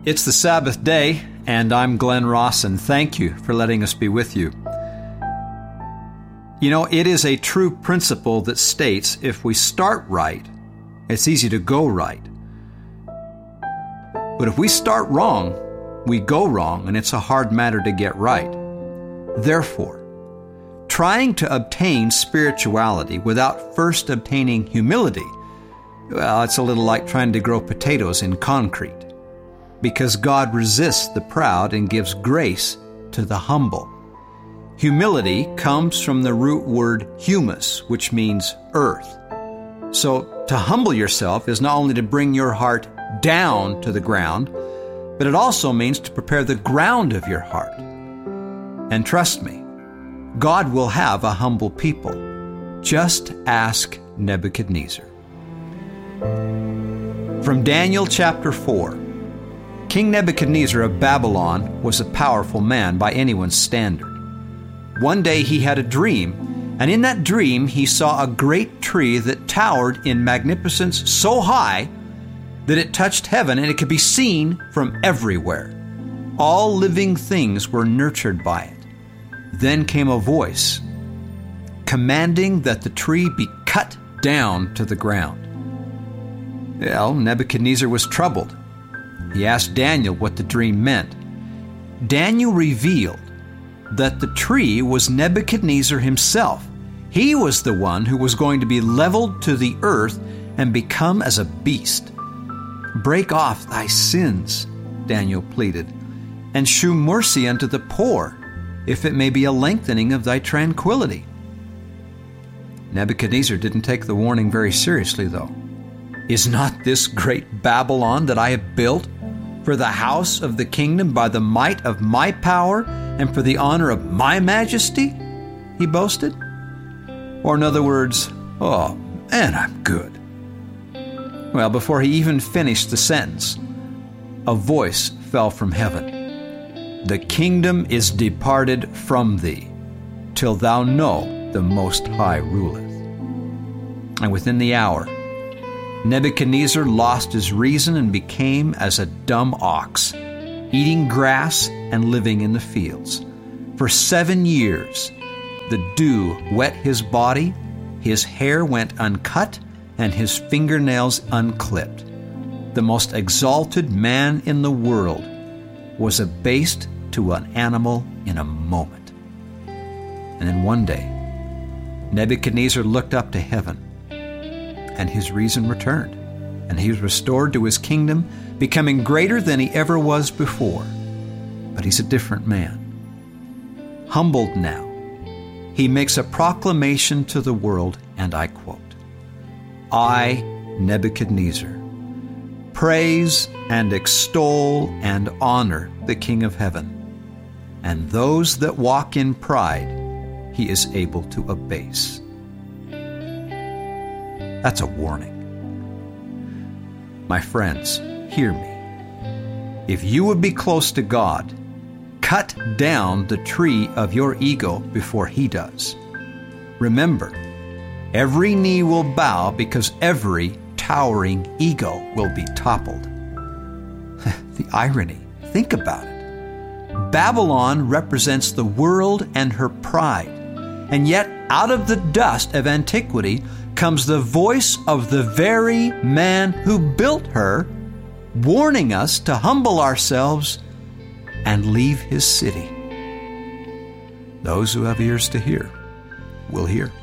It's the Sabbath day, and I'm Glenn Ross, and thank you for letting us be with you. You know, it is a true principle that states if we start right, it's easy to go right. But if we start wrong, we go wrong, and it's a hard matter to get right. Therefore, trying to obtain spirituality without first obtaining humility, well, it's a little like trying to grow potatoes in concrete. Because God resists the proud and gives grace to the humble. Humility comes from the root word humus, which means earth. So to humble yourself is not only to bring your heart down to the ground, but it also means to prepare the ground of your heart. And trust me, God will have a humble people. Just ask Nebuchadnezzar. From Daniel chapter 4. King Nebuchadnezzar of Babylon was a powerful man by anyone's standard. One day he had a dream, and in that dream he saw a great tree that towered in magnificence so high that it touched heaven and it could be seen from everywhere. All living things were nurtured by it. Then came a voice commanding that the tree be cut down to the ground. Well, Nebuchadnezzar was troubled. He asked Daniel what the dream meant. Daniel revealed that the tree was Nebuchadnezzar himself. He was the one who was going to be leveled to the earth and become as a beast. Break off thy sins, Daniel pleaded, and shew mercy unto the poor, if it may be a lengthening of thy tranquility. Nebuchadnezzar didn't take the warning very seriously, though. Is not this great Babylon that I have built for the house of the kingdom by the might of my power and for the honor of my majesty? He boasted. Or in other words, oh, man, I'm good. Well, before he even finished the sentence, a voice fell from heaven. The kingdom is departed from thee, till thou know the Most High ruleth. And within the hour, Nebuchadnezzar lost his reason and became as a dumb ox, eating grass and living in the fields. For 7 years, the dew wet his body, his hair went uncut, and his fingernails unclipped. The most exalted man in the world was abased to an animal in a moment. And then one day, Nebuchadnezzar looked up to heaven, and his reason returned, and he was restored to his kingdom, becoming greater than he ever was before. But he's a different man. Humbled now, he makes a proclamation to the world, and I quote, I, Nebuchadnezzar, praise and extol and honor the King of heaven, and those that walk in pride he is able to abase. That's a warning. My friends, hear me. If you would be close to God, cut down the tree of your ego before He does. Remember, every knee will bow because every towering ego will be toppled. The irony, think about it. Babylon represents the world and her pride, and yet out of the dust of antiquity comes the voice of the very man who built her, warning us to humble ourselves and leave his city. Those who have ears to hear will hear.